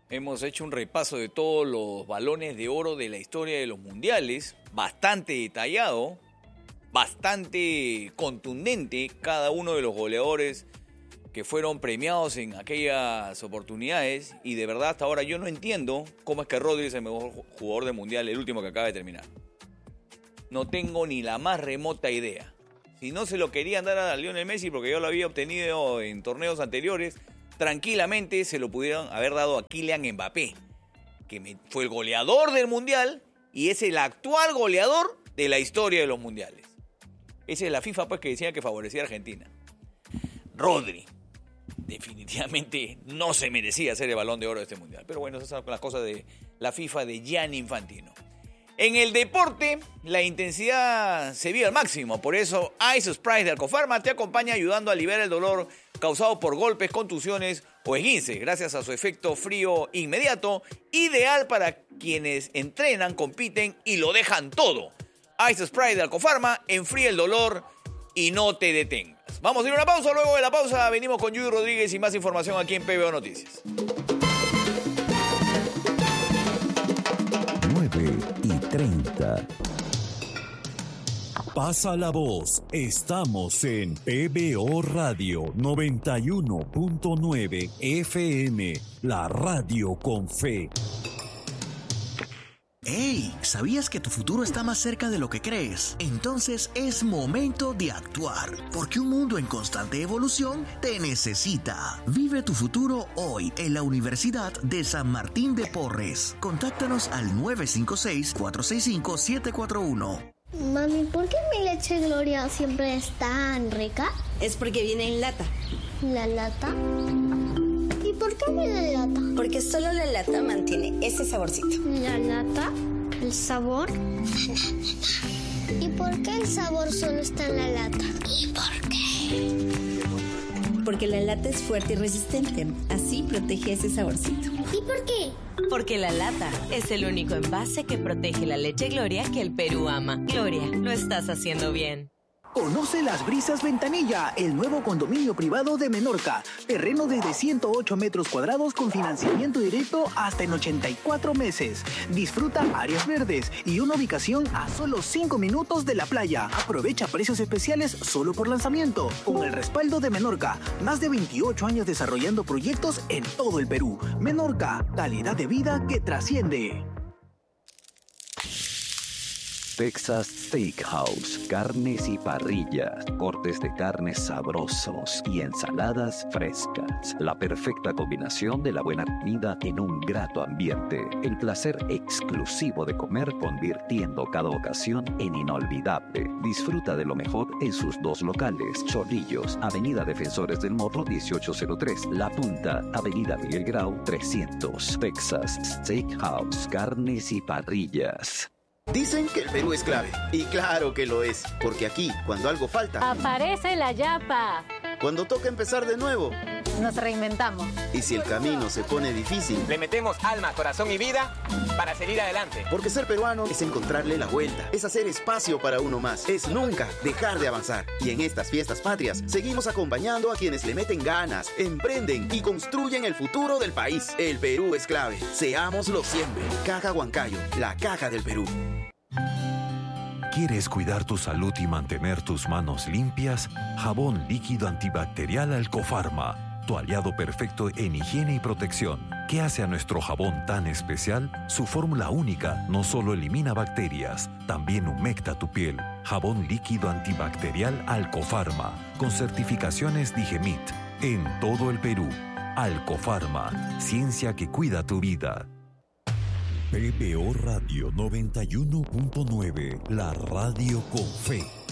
Hemos hecho un repaso de todos los balones de oro de la historia de los mundiales, bastante detallado, bastante contundente, cada uno de los goleadores que fueron premiados en aquellas oportunidades, y de verdad hasta ahora yo no entiendo cómo es que Rodri es el mejor jugador del mundial, el último que acaba de terminar. No tengo ni la más remota idea. Si no se lo querían dar a Lionel Messi porque yo lo había obtenido en torneos anteriores, tranquilamente se lo pudieron haber dado a Kylian Mbappé, que fue el goleador del mundial y es el actual goleador de la historia de los mundiales. Esa es la FIFA, pues, que decía que favorecía a Argentina. Rodri definitivamente no se merecía ser el Balón de Oro de este mundial. Pero bueno, esas son las cosas de la FIFA de Gianni Infantino. En el deporte, la intensidad se vive al máximo. Por eso, Ice Sprite de Alcofarma te acompaña ayudando a aliviar el dolor causado por golpes, contusiones o esguinces. Gracias a su efecto frío inmediato, ideal para quienes entrenan, compiten y lo dejan todo. Ice Sprite de Alcofarma enfría el dolor y no te detengas. Vamos a ir a una pausa. Luego de la pausa venimos con Yudy Rodríguez y más información aquí en PBO Noticias. 9:30. Pasa la voz. Estamos en PBO Radio 91.9 FM, la radio con fe. ¡Hey! ¿Sabías que tu futuro está más cerca de lo que crees? Entonces es momento de actuar, porque un mundo en constante evolución te necesita. Vive tu futuro hoy en la Universidad de San Martín de Porres. Contáctanos al 956-465-741. Mami, ¿por qué mi leche Gloria siempre es tan rica? Es porque viene en lata. ¿La lata? ¿Y por qué viene en lata? Porque solo la lata mantiene ese saborcito. ¿La lata? ¿El sabor? ¿Y por qué el sabor solo está en la lata? ¿Y por qué? Porque la lata es fuerte y resistente. Así protege ese saborcito. ¿Y por qué? Porque la lata es el único envase que protege la leche Gloria que el Perú ama. Gloria, lo estás haciendo bien. Conoce Las Brisas Ventanilla, el nuevo condominio privado de Menorca. Terreno desde 108 metros cuadrados con financiamiento directo hasta en 84 meses. Disfruta áreas verdes y una ubicación a solo 5 minutos de la playa. Aprovecha precios especiales solo por lanzamiento. Con el respaldo de Menorca, más de 28 años desarrollando proyectos en todo el Perú. Menorca, calidad de vida que trasciende. Texas Steakhouse, carnes y parrillas, cortes de carnes sabrosos y ensaladas frescas. La perfecta combinación de la buena comida en un grato ambiente. El placer exclusivo de comer convirtiendo cada ocasión en inolvidable. Disfruta de lo mejor en sus dos locales. Chorrillos, Avenida Defensores del Morro 1803. La Punta, Avenida Miguel Grau 300. Texas Steakhouse, carnes y parrillas. Dicen que el Perú es clave, y claro que lo es, porque aquí, cuando algo falta, aparece la yapa. Cuando toca empezar de nuevo, nos reinventamos. Y si el camino se pone difícil, le metemos alma, corazón y vida para seguir adelante. Porque ser peruano es encontrarle la vuelta, es hacer espacio para uno más, es nunca dejar de avanzar. Y en estas fiestas patrias, seguimos acompañando a quienes le meten ganas, emprenden y construyen el futuro del país. El Perú es clave, seámoslo siempre. Caja Huancayo, la caja del Perú. ¿Quieres cuidar tu salud y mantener tus manos limpias? Jabón líquido antibacterial Alcofarma, tu aliado perfecto en higiene y protección. ¿Qué hace a nuestro jabón tan especial? Su fórmula única no solo elimina bacterias, también humecta tu piel. Jabón líquido antibacterial Alcofarma, con certificaciones Digemit, en todo el Perú. Alcofarma, ciencia que cuida tu vida. PBO Radio 91.9, la radio con fe.